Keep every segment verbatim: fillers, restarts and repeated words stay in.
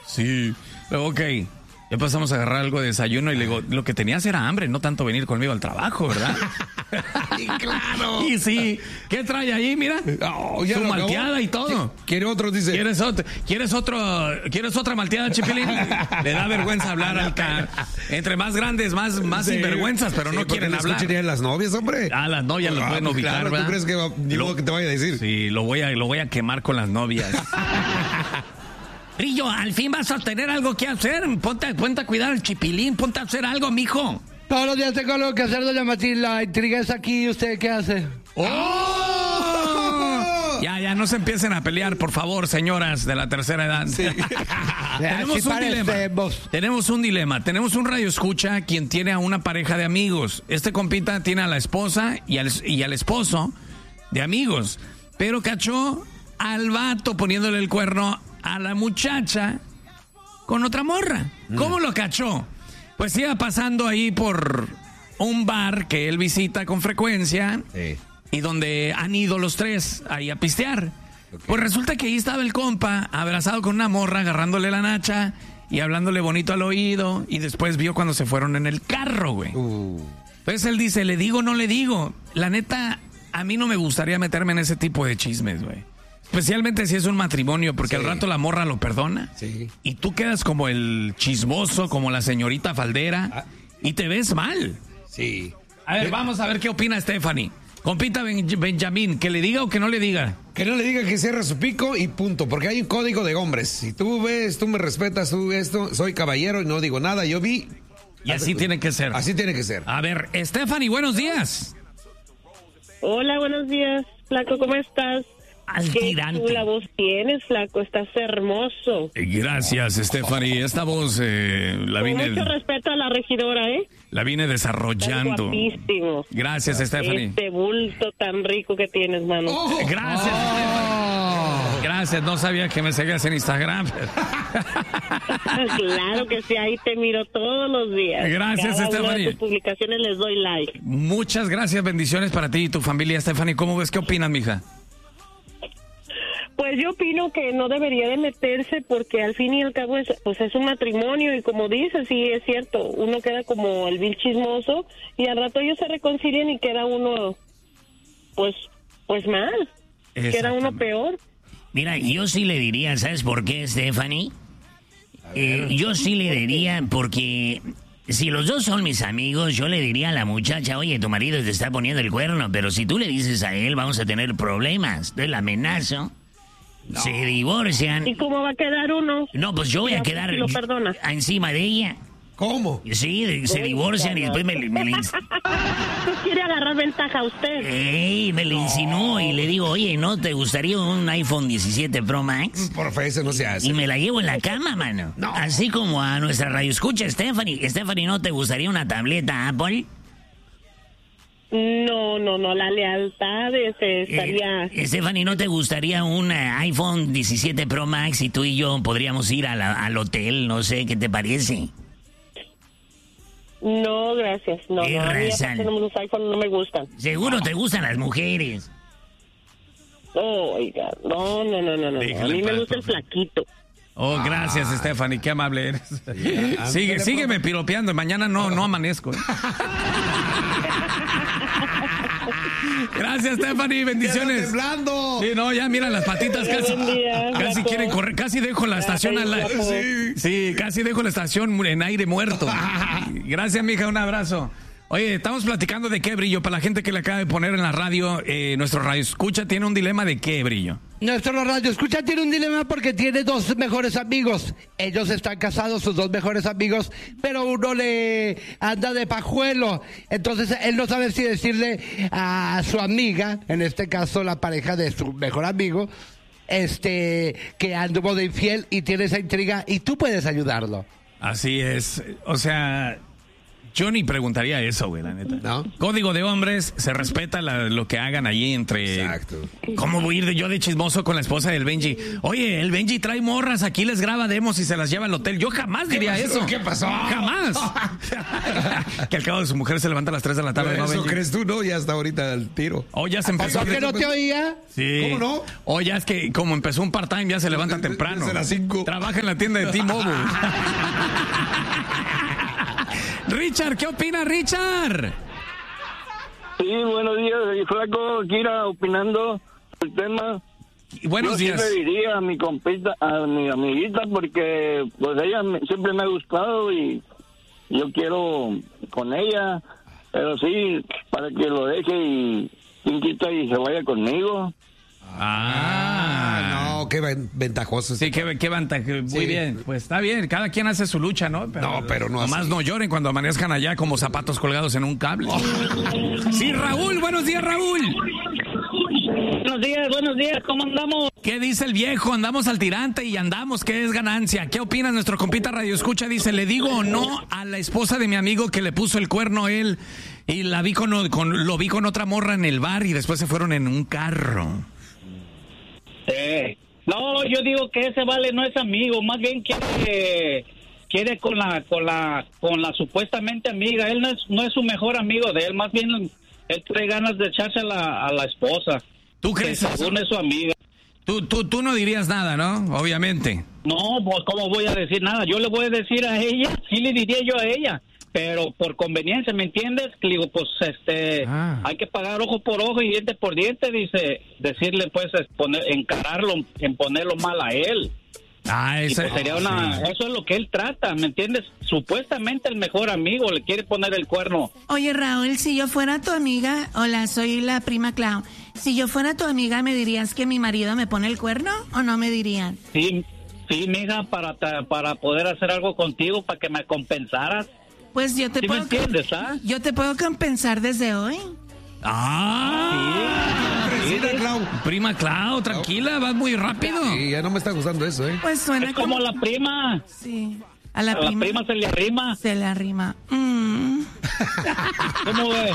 Sí, ok. Ya pasamos a agarrar algo de desayuno y le digo, lo que tenías era hambre, no tanto venir conmigo al trabajo, ¿verdad? Y claro. Y sí, ¿qué trae ahí? Mira, oh, ya su malteada y todo. ¿Quiere otro? Dice. ¿Quieres otro? ¿Quieres otro? ¿Quieres otra malteada, Chipilín? Le da vergüenza hablar al ca... Entre más grandes, más, más sí. sinvergüenzas, pero sí, no quieren hablar. ¿Escucharían las novias, hombre? Ah, las novias las pueden ubicar, claro, ¿verdad? ¿Tú crees que va, ni lo, modo que te vaya a decir? Sí, lo voy a, lo voy a quemar con las novias. Brillo, al fin vas a tener algo que hacer. Ponte, ponte a cuidar al Chipilín, ponte a hacer algo, mijo. Todos los días tengo algo que hacer, doña Matilda. La intriga es aquí, ¿usted qué hace? ¡Oh! Ya, ya, no se empiecen a pelear, por favor, señoras de la tercera edad. Sí. Tenemos Así un dilema. Tenemos un dilema. Tenemos un radio escucha quien tiene a una pareja de amigos. Este compita tiene a la esposa y al, y al esposo de amigos. Pero cachó al vato poniéndole el cuerno a la muchacha con otra morra. ¿Cómo lo cachó? Pues iba pasando ahí por un bar que él visita con frecuencia, sí, y donde han ido los tres ahí a pistear. Okay. Pues resulta que ahí estaba el compa abrazado con una morra, agarrándole la nacha y hablándole bonito al oído, y después vio cuando se fueron en el carro, güey. Uh. Entonces él dice, ¿le digo o no le digo? La neta, a mí no me gustaría meterme en ese tipo de chismes, güey. Especialmente si es un matrimonio, porque sí, al rato la morra lo perdona. Sí. Y tú quedas como el chismoso, como la señorita faldera, ah. y te ves mal. Sí. A ver, vamos a ver qué opina Stephanie. Compita ben- Benjamín, ¿que le diga o que no le diga? Que no le diga, que cierre su pico y punto, porque hay un código de hombres. Si tú ves, tú me respetas, tú esto, soy caballero y no digo nada, yo vi. Y así tiene que ser. Así tiene que ser. A ver, Stephanie, buenos días. Hola, buenos días, flaco, ¿cómo estás? Al tirante. Qué chula voz tienes, flaco, estás hermoso. Gracias, Stephanie. Esta voz eh, la Con vine... mucho respeto a la regidora, ¿eh? La vine desarrollando. Estás guapísimo. Gracias, Stephanie. Este bulto tan rico que tienes, mano. Oh, gracias, oh. Stephanie. Gracias, no sabía que me seguías en Instagram. Claro que sí, ahí te miro todos los días. Gracias, Cada Stephanie. una de tus publicaciones les doy like. Muchas gracias, bendiciones para ti y tu familia, Stephanie. ¿Cómo ves? ¿Qué opinas, mija? Pues yo opino que no debería de meterse, porque al fin y al cabo es, pues es un matrimonio, y como dices, sí es cierto, uno queda como el vil chismoso y al rato ellos se reconcilian y queda uno pues pues mal, queda uno peor. Mira, yo sí le diría, ¿sabes por qué, Stephanie? Eh, yo sí le diría porque si los dos son mis amigos, yo le diría a la muchacha, oye, tu marido te está poniendo el cuerno, pero si tú le dices a él, vamos a tener problemas. Entonces la amenazo. No. Se divorcian. ¿Y cómo va a quedar uno? No, pues yo voy a quedar si lo perdonas. encima de ella. ¿Cómo? Sí, se Uy, divorcian y después me, me le... ¿Tú quiere agarrar ventaja a usted? Ey, me le insinuó y le digo, oye, ¿no te gustaría un iPhone diecisiete Pro Max? Por favor, eso no se hace. Y me la llevo en la cama, mano. No. Así como a nuestra radio escucha, Stephanie. Stephanie, ¿no te gustaría una tableta Apple? No, no, no, la lealtad este, estaría... Eh, Stephanie, ¿no te gustaría un uh, iPhone diecisiete Pro Max y tú y yo podríamos ir a la, al hotel? No sé, ¿qué te parece? No, gracias. No, no, a mí aparte los iPhones no me gustan. Seguro te gustan las mujeres. Oh, oiga, no, no, no, no, no. A mí me gusta el flaquito. Oh, gracias, ah. Stephanie, qué amable eres. Sí, Sigue, sígueme piropeando, mañana no, no amanezco. Gracias, Stephanie, bendiciones. Temblando. Sí, no, ya mira las patitas casi, día, casi quieren correr, casi dejo la estación al aire. Sí. sí, casi dejo la estación en aire muerto. Gracias, mija, un abrazo. Oye, estamos platicando de qué, Brillo, para la gente que le acaba de poner en la radio, eh, nuestro radio escucha tiene un dilema de qué, Brillo. Nuestro radio escucha tiene un dilema porque tiene dos mejores amigos. Ellos están casados, sus dos mejores amigos, pero uno le anda de pajuelo. Entonces él no sabe si decirle a su amiga, en este caso la pareja de su mejor amigo, este, que anduvo de infiel y tiene esa intriga, y tú puedes ayudarlo. Así es, o sea... Yo ni preguntaría eso, güey, la neta. ¿No? Código de hombres, se respeta la- lo que hagan allí entre... Exacto. ¿Cómo voy a ir de- yo de chismoso con la esposa del Benji? Oye, el Benji trae morras, aquí les graba demos y se las lleva al hotel. Yo jamás diría pasó? eso. ¿Qué pasó? Jamás. Que al cabo de su mujer se levanta a las tres de la tarde, ¿no, Eso Benji? crees tú, ¿no? Ya está ahorita al tiro. O ya se empezó... ¿Por qué no te oía? Sí. ¿Cómo no? O ya es que como empezó un part-time, ya se levanta Desde- temprano. desde las cinco. Trabaja en la tienda de T-Mobile. Richard, ¿qué opina Richard? Sí, buenos días, Flaco, Kira, opinando el tema. Y buenos Yo días. sí le diría a mi compita, a mi amiguita, porque pues ella me- siempre me ha gustado y yo quiero con ella, pero sí, para que lo deje y quien quita y se vaya conmigo. Ah, No, qué ven- ventajoso. Sí, qué, qué ventaja. Muy Sí. bien, pues está bien. Cada quien hace su lucha, ¿no? No, pero no Nomás así. no lloren cuando amanezcan allá como zapatos colgados en un cable. Sí, Raúl, buenos días, Raúl. Buenos días, buenos días, ¿cómo andamos? ¿Qué dice el viejo? Andamos al tirante y andamos, ¿qué es ganancia? ¿Qué opina nuestro compita Radio Escucha? Dice, ¿le digo o no a la esposa de mi amigo que le puso el cuerno a él y la vi con, con- lo vi con otra morra en el bar y después se fueron en un carro? Sí. No, yo digo que ese vale no es amigo, más bien quiere quiere con la con la con la supuestamente amiga. Él no es no es su mejor amigo de él, más bien él trae ganas de echarse a la, a la esposa. ¿Tú Que crees eso? según es su amiga. Tú, tú, tú no dirías nada, ¿no? Obviamente. No, pues cómo voy a decir nada. Yo le voy a decir a ella, sí le diría yo a ella, pero por conveniencia, ¿me entiendes? Que digo, pues este, Ah. hay que pagar ojo por ojo y diente por diente, dice, decirle pues, es poner, encararlo, en ponerlo mal a él. Ah, Y esa pues sería una, sí. eso es lo que él trata, ¿me entiendes? Supuestamente el mejor amigo le quiere poner el cuerno. Oye, Raúl, si yo fuera tu amiga, hola, soy la prima Clau. Si yo fuera tu amiga, ¿me dirías que mi marido me pone el cuerno o no me dirían? Sí, sí, mija, para ta- para poder hacer algo contigo, para que me compensaras. Pues yo te ¿Sí me puedo entiendes, ah? yo te puedo compensar desde hoy. Ah, Vecina, Clau. prima Clau, tranquila, vas muy rápido. Sí, ya no me está gustando eso, ¿eh? Pues suena Es como la prima. Sí. A la, A la prima, prima se le arrima. se le arrima. Mm. ¿Cómo ves?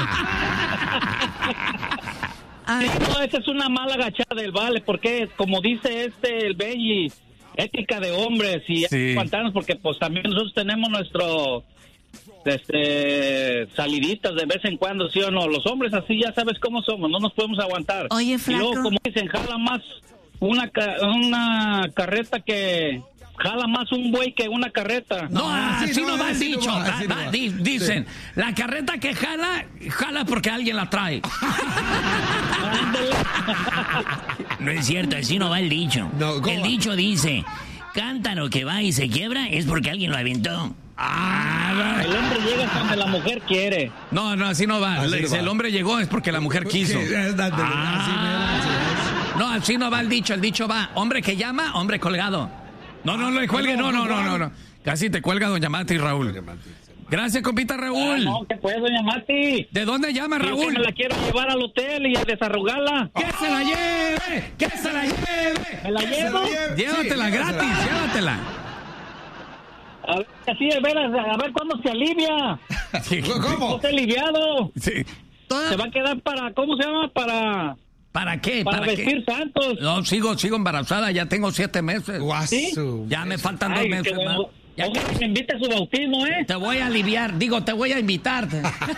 Ay, Sí, no, esa es una mala agachada del vale, porque como dice este, el Benji, ética de hombres y hay Sí. que aguantarnos porque pues también nosotros tenemos nuestro, este, saliditas de vez en cuando, ¿sí o no? Los hombres así ya sabes cómo somos, no nos podemos aguantar. Oye, Y luego, flaco. como dicen, jala más una, ca- una carreta que... Jala más un buey que una carreta. No, así así no no va, va el así no dicho. va, Va- así no va, va. di- dicen, la carreta que jala, jala porque alguien la trae. Ándale. No es cierto, así no va el dicho. No, ¿cómo el va? dicho dice, cántaro que va y se quiebra es porque alguien lo aventó. Ah, El hombre llega hasta donde la mujer quiere. no, no, así no va. Así Le no dice, va. el hombre llegó es porque la mujer quiso. Sí, ándale, Ah. así, mira, así es. No, así no va el dicho. El dicho va, hombre que llama, hombre colgado. No, no, no le cuelgue, no, no, no, no, no. Casi te cuelga doña Mati, Raúl. Gracias, compita Ah, Raúl. no, que pues, doña Mati. ¿De dónde llama, Yo que Raúl? me la quiero llevar al hotel y a desarrugarla. ¡Que se la lleve! ¡Que se la lleve! ¿Me la Que se llevo? la lleve. Llévatela Sí, gratis, llévatela. llévatela. A ver, así de veras, a ver cuándo se alivia. Sí. ¿Cómo? No esté aliviado. Sí. toda- Se va a quedar para, ¿cómo se llama? Para, ¿Para qué? para, ¿Para vestir qué? santos. No, sigo, sigo embarazada, ya tengo siete meses. Guasu. Ya me faltan dos Ay, meses que más. bueno. Ya Ojalá que me invite a su bautismo, ¿eh? te voy a aliviar, digo, te voy a invitar.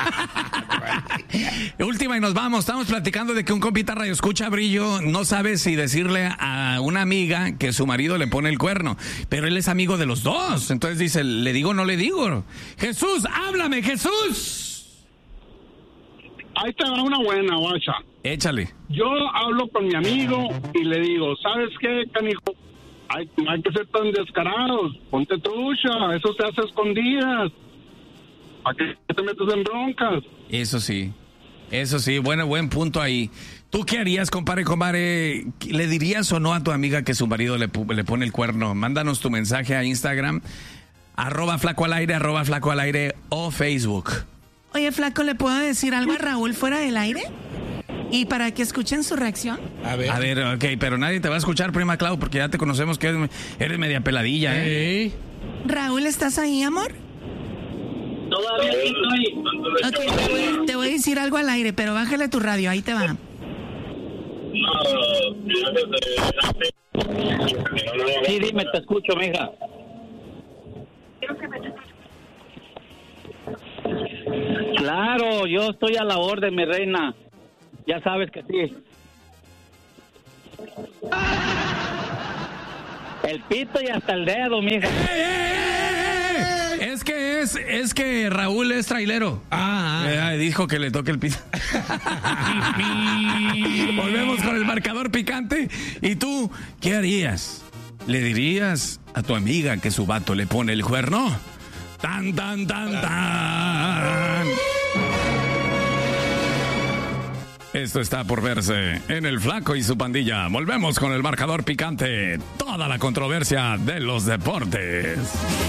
Última y nos vamos. Estamos platicando de que un compita radio escucha Brillo no sabe si decirle a una amiga que su marido le pone el cuerno, pero él es amigo de los dos. Entonces dice, ¿le digo o no le digo? Jesús, háblame, Jesús. Ahí te va una buena, guacha. Échale. Yo hablo con mi amigo y le digo, ¿sabes qué, canijo? Hay, no hay que ser tan descarados. Ponte trucha, eso se hace a escondidas. ¿Para qué te metes en broncas? Eso sí, eso sí, bueno, buen punto ahí. ¿Tú qué harías, compadre, compadre? ¿Le dirías o no a tu amiga que su marido le, pu- le pone el cuerno? Mándanos tu mensaje a Instagram, arroba flaco al aire, arroba flaco al aire o Facebook. Oye, flaco, ¿le puedo decir algo a Raúl fuera del aire? Y para que escuchen su reacción. A ver. A ver, ok, pero nadie te va a escuchar, prima Clau, porque ya te conocemos que eres, eres media peladilla, ¿eh? Raúl, ¿estás ahí, amor? No, Todavía aquí estoy. Ok, te voy, te voy a decir algo al aire, pero bájale tu radio, ahí te va. Sí, dime, te escucho, mija. Claro, yo estoy a la orden, mi reina. Ya sabes que sí. El pito y hasta el dedo, mija. ¡Ey, ey, ey, ey! Es que es, es que Raúl es trailero. Ah, ah. Eh, dijo que le toque el pito. Volvemos con el marcador picante. ¿Y tú qué harías? ¿Le dirías a tu amiga que su vato le pone el cuerno? Tan, tan, tan, tan. Esto está por verse en El Flaco y su pandilla. Volvemos con el marcador picante. Toda la controversia de los deportes.